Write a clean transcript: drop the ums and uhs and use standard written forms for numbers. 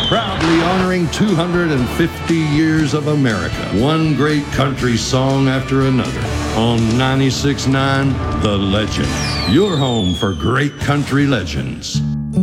proudly honoring 250 years of America, one great country song after another. On 96.9, The Legend, your home for great country legends.